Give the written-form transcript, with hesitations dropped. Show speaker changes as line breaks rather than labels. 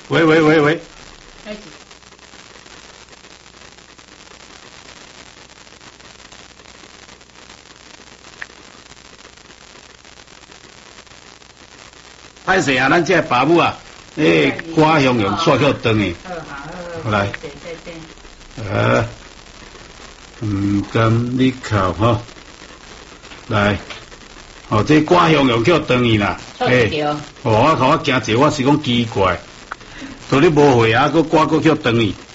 喂。
开始。
歹势啊，咱这爸母啊，歌雄雄煞叫长去。
好，
来。唔甘你靠吼，来，这歌雄雄叫长去啦。我惊一，我是讲奇怪，到你无会啊，佫歌佫叫长去。